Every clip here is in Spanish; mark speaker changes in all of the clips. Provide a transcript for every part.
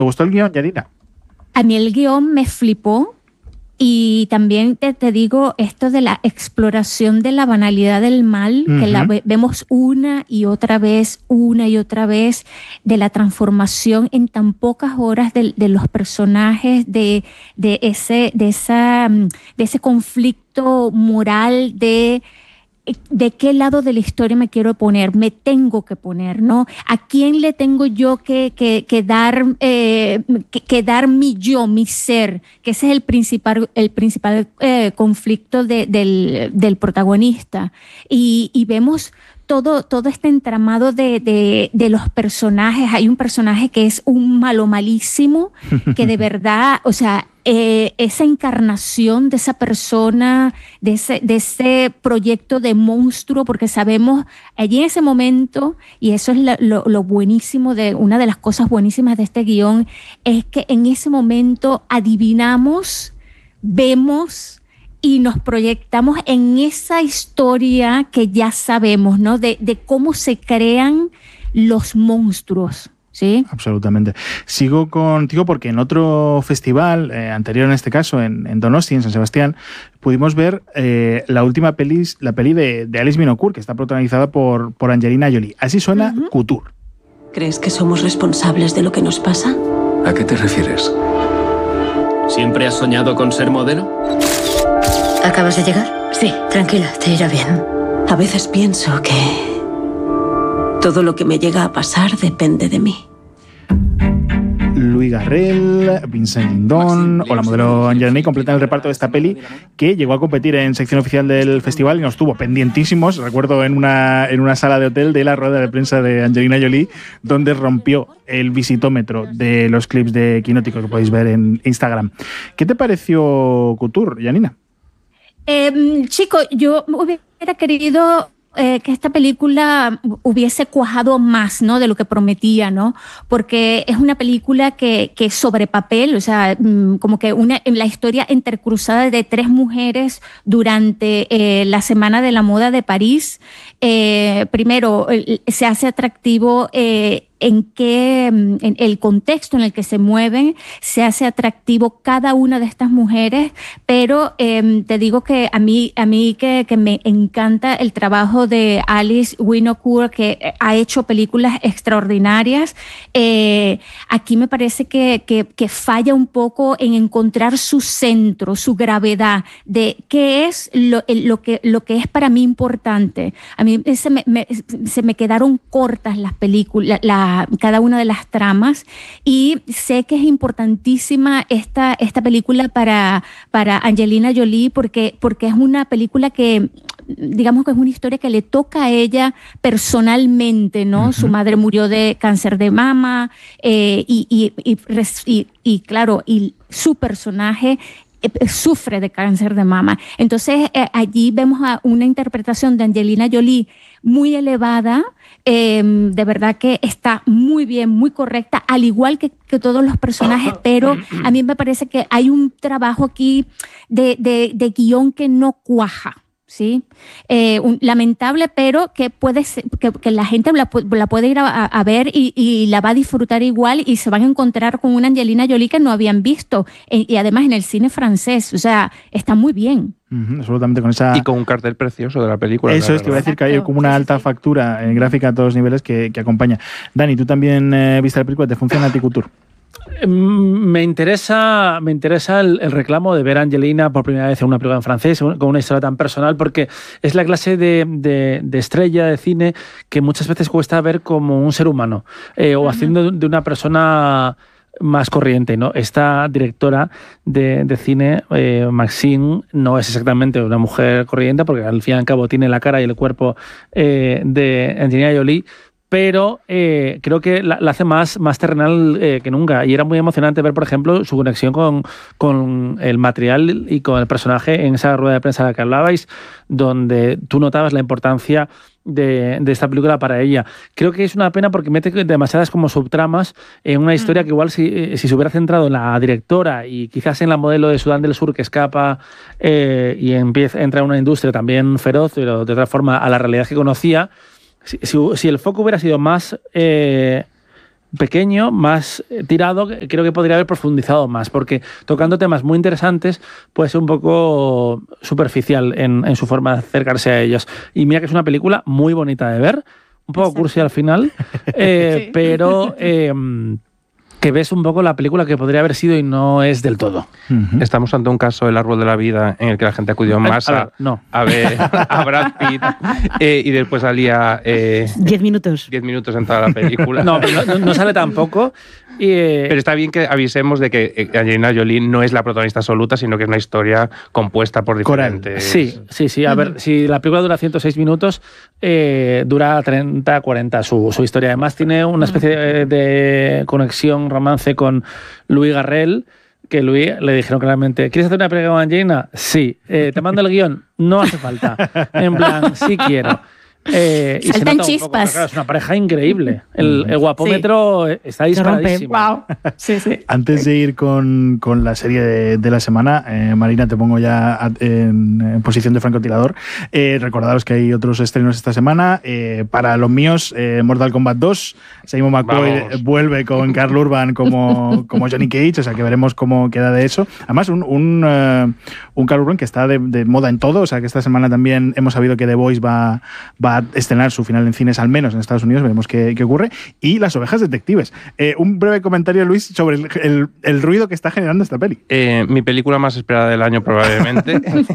Speaker 1: gustó el guión, Yanina?
Speaker 2: A mí el guión me flipó. Y también te digo esto de la exploración de la banalidad del mal, que la vemos una y otra vez, de la transformación en tan pocas horas de los personajes, de ese conflicto moral de qué lado de la historia me quiero poner, me tengo que poner, ¿no? ¿A quién le tengo yo que dar mi yo, mi ser? Que ese es el principal conflicto del protagonista. Y vemos todo este entramado de los personajes. Hay un personaje que es un malo malísimo, que de verdad, o sea, esa encarnación de esa persona, de ese proyecto de monstruo, porque sabemos allí en ese momento, y eso es lo buenísimo, una de las cosas buenísimas de este guión, es que en ese momento adivinamos, vemos y nos proyectamos en esa historia que ya sabemos, ¿no? De cómo se crean los monstruos. Sí,
Speaker 1: absolutamente. Sigo contigo porque en otro festival, anterior en este caso, en Donosti, en San Sebastián, pudimos ver la peli de Alice Minocourt, que está protagonizada por Angelina Jolie. Así suena Couture.
Speaker 3: ¿Crees que somos responsables de lo que nos pasa?
Speaker 4: ¿A qué te refieres?
Speaker 5: ¿Siempre has soñado con ser modelo?
Speaker 6: ¿Acabas de llegar?
Speaker 3: Sí.
Speaker 6: Tranquila, te irá bien.
Speaker 3: A veces pienso que todo lo que me llega a pasar depende de mí.
Speaker 1: Louis Garrel, Vincent Lindon o la modelo Angelina completan el reparto de esta peli, que llegó a competir en sección oficial del festival y nos tuvo pendientísimos. Recuerdo en una sala de hotel de la rueda de prensa de Angelina Jolie, donde rompió el visitómetro de los clips de Quinótico que podéis ver en Instagram. ¿Qué te pareció Couture, Yanina?
Speaker 2: Chico, yo hubiera querido que esta película hubiese cuajado más, ¿no? De lo que prometía, ¿no? Porque es una película que sobre papel, o sea, como que la historia intercruzada de 3 mujeres durante la Semana de la Moda de París. Primero, se hace atractivo en el contexto en el que se mueven, se hace atractivo cada una de estas mujeres, pero te digo que a mí que me encanta el trabajo de Alice Winocourt, que ha hecho películas extraordinarias. Aquí me parece que falla un poco en encontrar su centro, su gravedad de qué es lo que es para mí importante. A mí se me quedaron cortas las películas, cada una de las tramas, y sé que es importantísima esta película para Angelina Jolie porque es una película que, digamos que es una historia que le toca a ella personalmente, ¿no? Su madre murió de cáncer de mama, y claro, y su personaje sufre de cáncer de mama. Entonces allí vemos a una interpretación de Angelina Jolie muy elevada, de verdad que está muy bien, muy correcta, al igual que todos los personajes, pero a mí me parece que hay un trabajo aquí de guión que no cuaja. ¿Sí? Lamentable, pero que puede ser, que la gente la puede ir a ver y la va a disfrutar igual, y se van a encontrar con una Angelina Jolie que no habían visto, y además en el cine francés, o sea, está muy bien.
Speaker 1: Absolutamente, con esa...
Speaker 7: Y con un cartel precioso de la película.
Speaker 1: Eso es, te iba a decir que hay como una alta factura en gráfica a todos los niveles que acompaña. Dani, ¿tú también viste la película? ¿Te funciona a ti Couture?
Speaker 8: Me interesa el reclamo de ver a Angelina por primera vez en una película en francés, con una historia tan personal, porque es la clase de estrella de cine que muchas veces cuesta ver como un ser humano, o haciendo de una persona más corriente, ¿no? Esta directora de cine, Maxine, no es exactamente una mujer corriente, porque al fin y al cabo tiene la cara y el cuerpo de Angelina Jolie, pero creo que la hace más terrenal que nunca. Y era muy emocionante ver, por ejemplo, su conexión con el material y con el personaje en esa rueda de prensa de la que hablabais, donde tú notabas la importancia de esta película para ella. Creo que es una pena porque mete demasiadas como subtramas en una historia que igual si se hubiera centrado en la directora y quizás en la modelo de Sudán del Sur que escapa y entra en una industria también feroz, pero de otra forma a la realidad que conocía. Si el foco hubiera sido más pequeño, más tirado, creo que podría haber profundizado más, porque tocando temas muy interesantes puede ser un poco superficial en su forma de acercarse a ellos. Y mira que es una película muy bonita de ver, un poco cursi al final, sí. Pero que ves un poco la película que podría haber sido y no es del todo.
Speaker 7: Estamos ante un caso del árbol de la vida en el que la gente acudió en masa a ver a Brad Pitt y después salía
Speaker 4: 10 minutos.
Speaker 7: 10 minutos en toda la película.
Speaker 8: No, pero no sale tampoco.
Speaker 7: Pero está bien que avisemos de que Angelina Jolie no es la protagonista absoluta, sino que es una historia compuesta por diferentes...
Speaker 8: Sí. A ver, si la película dura 106 minutos, dura 30, 40 su historia. Además tiene una especie de conexión, romance con Louis Garrel, que Louis le dijeron claramente, ¿quieres hacer una película con Angelina? Sí. ¿Te mando el guión? No hace falta. En plan, sí quiero.
Speaker 2: Y saltan chispas.
Speaker 8: Poco, claro, es una pareja increíble. El guapómetro está disparadísimo.
Speaker 4: Wow. Sí.
Speaker 1: Antes de ir con la serie de la semana, Marina, te pongo ya en posición de francotirador. Recordaros que hay otros estrenos esta semana. Para los míos, Mortal Kombat 2, Simon McCoy vuelve con Karl Urban como Johnny Cage, o sea que veremos cómo queda de eso. Además, un Karl Urban que está de moda en todo, o sea que esta semana también hemos sabido que The Voice va a estrenar su final en cines, al menos en Estados Unidos, veremos qué ocurre. Y Las ovejas detectives. Un breve comentario, Luis, sobre el ruido que está generando esta peli.
Speaker 7: Mi película más esperada del año, probablemente.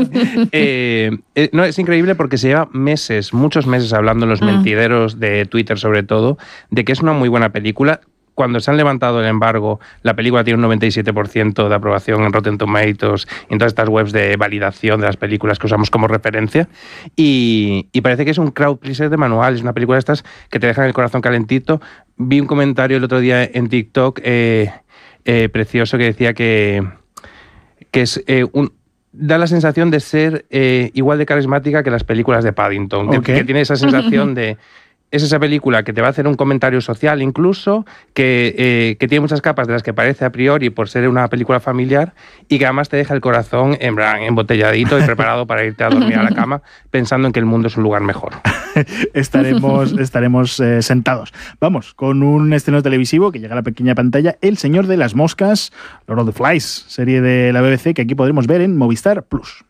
Speaker 7: No, es increíble porque se lleva meses, muchos meses hablando en los mentideros de Twitter, sobre todo, de que es una muy buena película. Cuando se han levantado el embargo, la película tiene un 97% de aprobación en Rotten Tomatoes y en todas estas webs de validación de las películas que usamos como referencia. Y parece que es un crowd pleaser de manual. Es una película de estas que te dejan el corazón calentito. Vi un comentario el otro día en TikTok precioso que decía que es da la sensación de ser igual de carismática que las películas de Paddington. Okay. Que tiene esa sensación de... Es esa película que te va a hacer un comentario social incluso, que tiene muchas capas de las que parece a priori por ser una película familiar y que además te deja el corazón embotelladito y preparado para irte a dormir a la cama pensando en que el mundo es un lugar mejor.
Speaker 1: estaremos sentados. Vamos, con un estreno televisivo que llega a la pequeña pantalla, El Señor de las Moscas, Lord of the Flies, serie de la BBC que aquí podremos ver en Movistar Plus.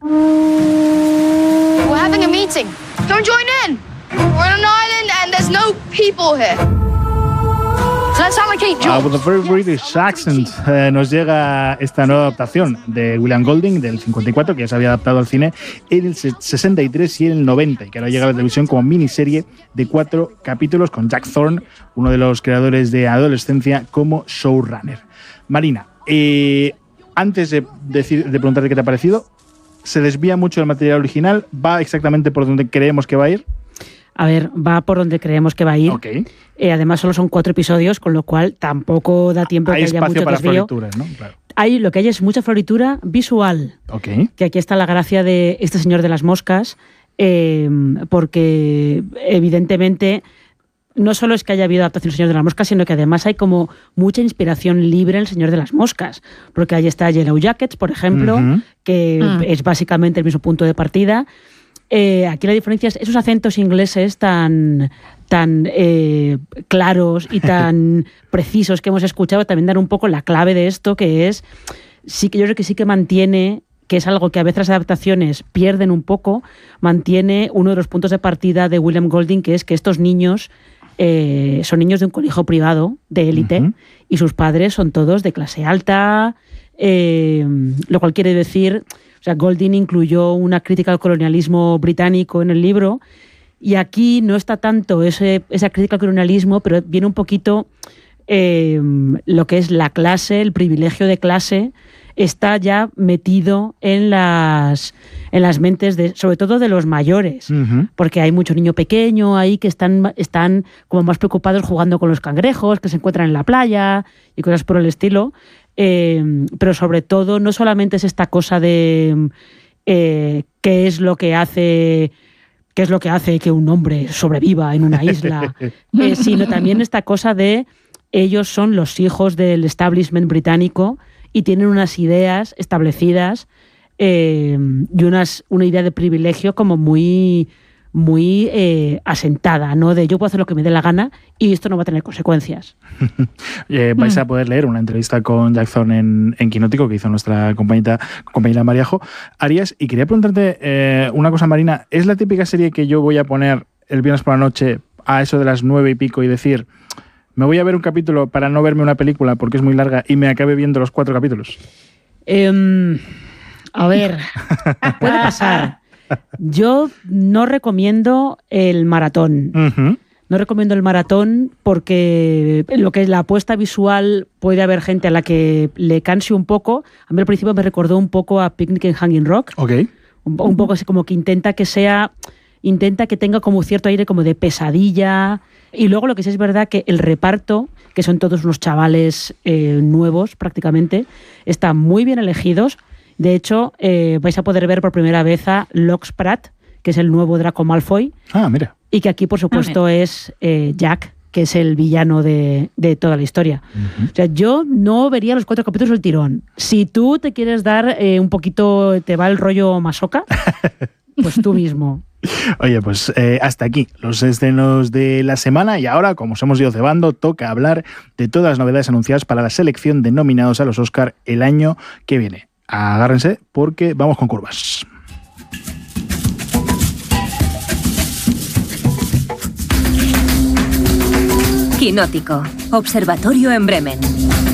Speaker 9: We're having a meeting. Don't join in. We're on an island and there's no people here. Let's allocate jobs.
Speaker 1: With a very British accent nos llega esta nueva adaptación de William Golding del 54, que ya se había adaptado al cine en el 63 y en el 90, y que ahora llega a la televisión como miniserie de 4 capítulos con Jack Thorne, uno de los creadores de Adolescencia, como showrunner. Marina, antes de preguntarte qué te ha parecido, ¿se desvía mucho del material original? ¿Va exactamente por donde creemos que va a ir?
Speaker 4: A ver, va por donde creemos que va a ir.
Speaker 1: Okay.
Speaker 4: Además, solo son 4 episodios, con lo cual tampoco da tiempo que haya mucho
Speaker 1: para
Speaker 4: desvío.
Speaker 1: Florituras, ¿no? Claro.
Speaker 4: Lo que hay es mucha floritura visual.
Speaker 1: Okay.
Speaker 4: Que aquí está la gracia de este Señor de las Moscas, porque evidentemente no solo es que haya habido adaptación del Señor de las Moscas, sino que además hay como mucha inspiración libre en el Señor de las Moscas. Porque ahí está Yellow Jackets, por ejemplo, que es básicamente el mismo punto de partida. Aquí la diferencia es esos acentos ingleses tan claros y tan precisos que hemos escuchado, también dan un poco la clave de esto, que es, sí que yo creo que sí que mantiene, que es algo que a veces las adaptaciones pierden un poco, mantiene uno de los puntos de partida de William Golding, que es que estos niños son niños de un colegio privado de élite y sus padres son todos de clase alta, lo cual quiere decir... O sea, Golding incluyó una crítica al colonialismo británico en el libro y aquí no está tanto esa crítica al colonialismo, pero viene un poquito lo que es la clase, el privilegio de clase, está ya metido en las mentes, sobre todo de los mayores, porque hay mucho niño pequeño ahí que están como más preocupados jugando con los cangrejos, que se encuentran en la playa y cosas por el estilo. Pero sobre todo no solamente es esta cosa de qué es lo que hace que un hombre sobreviva en una isla, sino también esta cosa de ellos son los hijos del establishment británico y tienen unas ideas establecidas y una idea de privilegio como muy, muy asentada, ¿no? De yo puedo hacer lo que me dé la gana y esto no va a tener consecuencias.
Speaker 1: Vais a poder leer una entrevista con Jack Thorne en Quinótico que hizo nuestra compañera Mariajo Arias. Y quería preguntarte una cosa, Marina. ¿Es la típica serie que yo voy a poner el viernes por la noche a eso de las 9 y pico y decir, me voy a ver un capítulo para no verme una película porque es muy larga y me acabe viendo los 4 capítulos?
Speaker 4: A ver, puede pasar. Yo no recomiendo el maratón.
Speaker 1: Uh-huh.
Speaker 4: No recomiendo el maratón porque lo que es la apuesta visual puede haber gente a la que le canse un poco. A mí al principio me recordó un poco a Picnic en Hanging Rock.
Speaker 1: Okay.
Speaker 4: Un poco así como que intenta que tenga como cierto aire como de pesadilla. Y luego lo que sí es verdad que el reparto, que son todos unos chavales nuevos prácticamente, están muy bien elegidos. De hecho, vais a poder ver por primera vez a Lux Pratt, que es el nuevo Draco Malfoy.
Speaker 1: Ah, mira.
Speaker 4: Y que aquí, por supuesto, es Jack, que es el villano de toda la historia. Uh-huh. O sea, yo no vería los 4 capítulos del tirón. Si tú te quieres dar un poquito, te va el rollo masoca, pues tú mismo.
Speaker 1: Oye, pues hasta aquí los estrenos de la semana y ahora, como os hemos ido cebando, toca hablar de todas las novedades anunciadas para la selección de nominados a los Oscar el año que viene. Agárrense porque vamos con curvas.
Speaker 10: Quinótico, Observatorio en Bremen.